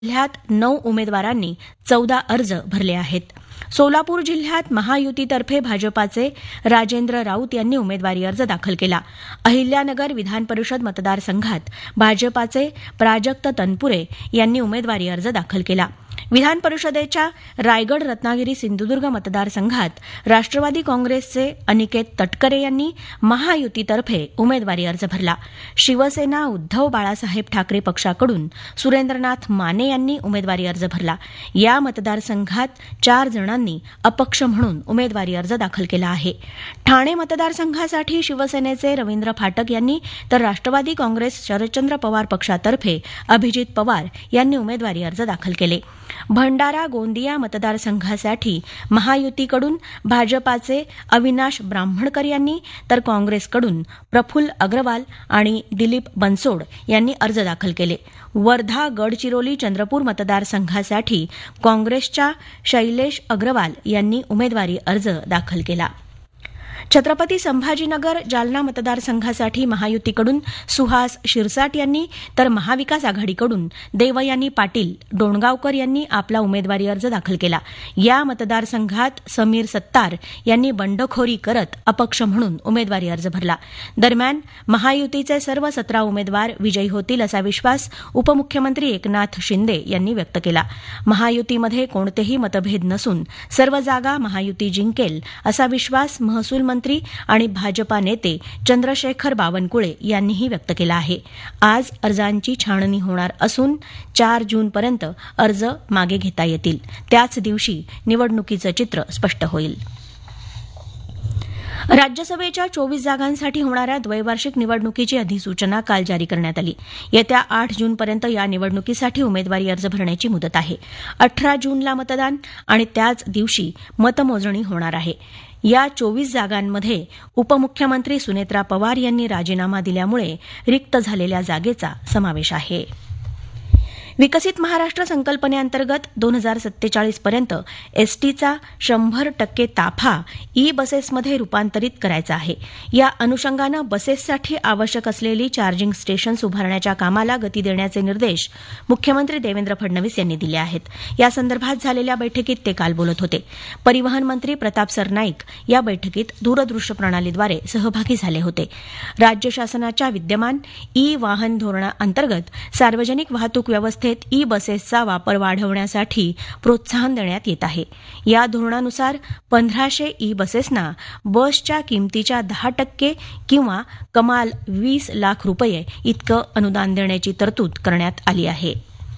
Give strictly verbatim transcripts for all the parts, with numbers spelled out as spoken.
जिल्ह्यात नऊ उमेदवारांनी चौदा अर्ज भरले आहेत. सोलापूर जिल्ह्यात महायुतीतर्फे भाजपाचे राजेंद्र राऊत यांनी उमेदवारी अर्ज दाखल केला. अहिल्यानगर विधान परिषद मतदारसंघात भाजपाचे प्राजक्त तनपुरे यांनी उमेदवारी अर्ज दाखल केला. विधान परिषदेच्या रायगड रत्नागिरी सिंधुदुर्ग मतदारसंघात राष्ट्रवादी काँग्रेसचे अनिकेत तटकरे यांनी महायुतीतर्फे उमेदवारी अर्ज भरला. शिवसेना उद्धव बाळासाहेब ठाकरे पक्षाकडून सुरेंद्रनाथ माने यांनी उमेदवारी अर्ज भरला. या मतदारसंघात चार जणांनी अपक्ष म्हणून उमेदवारी अर्ज दाखल केला आहे. ठाणे मतदारसंघासाठी शिवसेनेचे रवींद्र फाटक यांनी तर राष्ट्रवादी काँग्रेस शरदचंद्र पवार पक्षातर्फे अभिजित पवार यांनी उमेदवारी अर्ज दाखल केले. भंडारा गोंदिया मतदारसंघासाठी महायुतीकडून भाजपाचे अविनाश ब्राह्मणकर यांनी तर काँग्रेसकडून प्रफुल्ल अग्रवाल आणि दिलीप बनसोड यांनी अर्ज दाखल केले. वर्धा गडचिरोली चंद्रपूर मतदारसंघासाठी काँग्रेसच्या शैलेश अग्रवाल यांनी उमेदवारी अर्ज दाखल केला. छत्रपती संभाजीनगर जालना मतदारसंघासाठी महायुतीकडून सुहास शिरसाट यांनी तर महाविकास आघाडीकडून देवयानी पाटील डोणगावकर यांनी आपला उमेदवारी अर्ज दाखल केला. या मतदारसंघात समीर सत्तार यांनी बंडखोरी करत अपक्ष म्हणून उमेदवारी अर्ज भरला. दरम्यान महायुतीचे सर्व सतरा उमेदवार विजयी होतील असा विश्वास उपमुख्यमंत्री एकनाथ शिंदे यांनी व्यक्त केला. महायुतीमध्ये कोणतेही मतभेद नसून सर्व जागा महायुती जिंकेल असा विश्वास महसूल मंत्री आणि भाजपा नेते चंद्रशेखर बावनकुळे यांनीही व्यक्त केला आहे. आज अर्जांची छाननी होणार असून चार जूनपर्यंत अर्ज मागे घेता येतील. त्याच दिवशी निवडणुकीचं चित्र स्पष्ट होईल. राज्यसभेच्या चोवीस जागांसाठी होणाऱ्या द्वैवार्षिक निवडणुकीची अधिसूचना काल जारी करण्यात आली. येत्या आठ जूनपर्यंत या निवडणुकीसाठी उमेदवारी अर्ज भरण्याची मुदत आहे. अठरा जूनला मतदान आणि त्याच दिवशी मतमोजणी होणार आहे. या चोवीस जागांमध्ये उपमुख्यमंत्री सुनेत्रा पवार यांनी राजीनामा दिल्यामुळे रिक्त झालेल्या जागेचा समावेश आहे. विकसित महाराष्ट्र संकल्पनेअंतर्गत दोन हजार सत्तेचाळीस पर्यंत एसटीचा शंभर टक्के ताफा ई बसेसमध्ये रूपांतरित करायचा आहे. या अनुषंगानं बसेससाठी आवश्यक असलेली चार्जिंग स्टेशन्स उभारण्याच्या कामाला गती देण्याचे निर्देश मुख्यमंत्री देवेंद्र फडणवीस यांनी दिले आहेत. यासंदर्भात झालेल्या बैठकीत ते काल बोलत होते. परिवहन मंत्री प्रताप सरनाईक या बैठकीत दूरदृश्य प्रणालीद्वारे सहभागी झाले होते. राज्य शासनाच्या विद्यमान ई वाहन धोरणाअंतर्गत सार्वजनिक वाहतूक व्यवस्थेत ई बसेसचा वापर वाढवण्यासाठी प्रोत्साहन देण्यात येत आहे. या धोरणानुसार पंधराशे ई बसेसना बसच्या किमतीच्या दहा टक्के किंवा कमाल वीस लाख रुपये इतकं अनुदान देण्याची तरतूद करण्यात आली आहे.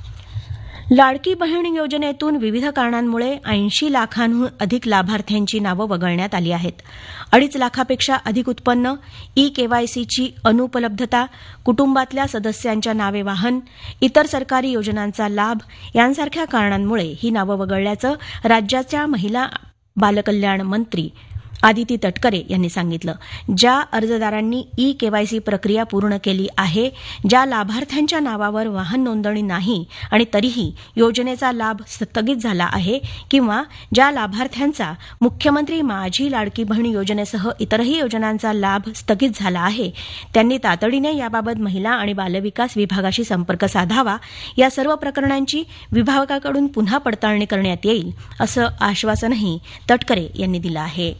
लाडकी बहीण योजनेतून विविध कारणांमुळे ऐंशी लाखांहून अधिक लाभार्थ्यांची नावं वगळण्यात आली आहेत. अडीच लाखापेक्षा अधिक उत्पन्न, ई केवायसीची अनुपलब्धता, कुटुंबातल्या सदस्यांच्या नावे वाहन, इतर सरकारी योजनांचा लाभ यांसारख्या कारणांमुळे ही नावं वगळल्याचं राज्याच्या महिला बालकल्याण मंत्री आदिती तटकरे यांनी सांगितलं. ज्या अर्जदारांनी ई केवायसी प्रक्रिया पूर्ण केली आहे, ज्या लाभार्थ्यांच्या नावावर वाहन नोंदणी नाही आणि तरीही योजनेचा लाभ स्थगित झाला आहे किंवा ज्या लाभार्थ्यांचा मुख्यमंत्री माझी लाडकी बहीण योजनेसह इतरही योजनांचा लाभ स्थगित झाला आहे, त्यांनी तातडीने याबाबत महिला आणि बालविकास विभागाशी संपर्क साधावा. या सर्व प्रकरणांची विभागाकडून पुन्हा पडताळणी करण्यात येईल असं आश्वासनही तटकरे यांनी दिलं आहे.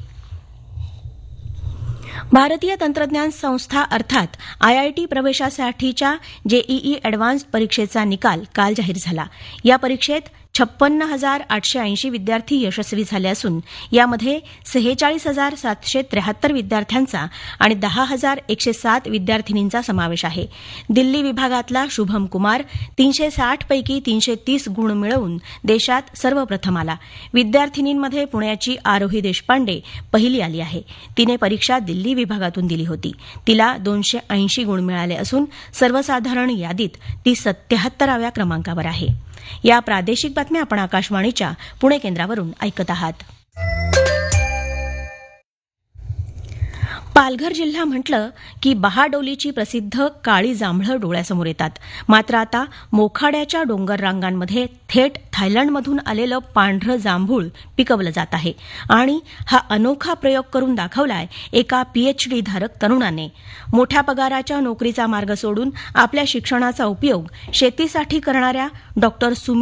भारतीय तंत्रज्ञान संस्था अर्थात आयआयटी प्रवेशासाठीच्या जेईई अॅडव्हान्स्ड परीक्षेचा निकाल काल जाहीर झाला. या परीक्षेत छप्पन्न हजार आठशे ऐंशी विद्यार्थी यशस्वी झाले असून यामध्ये सेहेचाळीस हजार सातशे त्र्याहत्तर विद्यार्थ्यांचा आणि दहा हजार एकशे सात विद्यार्थिनींचा समावेश आहे. दिल्ली विभागातला शुभम कुमार तीनशे साठ पैकी तीनशे तीस गुण मिळवून देशात सर्वप्रथम आला. विद्यार्थिनींमध्ये पुण्याची आरोही देशपांडे पहिली आली आहे. तिने परीक्षा दिल्ली विभागातून दिली होती. तिला दोनशे ऐंशी गुण मिळाले असून सर्वसाधारण यादीत ती सत्याहत्तराव्या क्रमांकावर आहे. या प्रादेशिक बातम्या आपण आकाशवाणीच्या पुणे केंद्रावरून ऐकत आहात. पालघर जिल्हा म्हटलं की बहाडोलीची प्रसिद्ध काळी जांभळं डोळ्यासमोर येतात. मात्र आता मोखाड्याच्या डोंगर रांगांमध्ये थेट थायलंडमधून आलेलं पांढरं जांभूळ पिकवलं जात आहे आणि हा अनोखा प्रयोग करून दाखवलाय एका पीएचडी धारक तरुणाने. मोठ्या पगाराच्या नोकरीचा मार्ग सोडून आपल्या शिक्षणाचा उपयोग शेतीसाठी करणाऱ्या डॉक्टर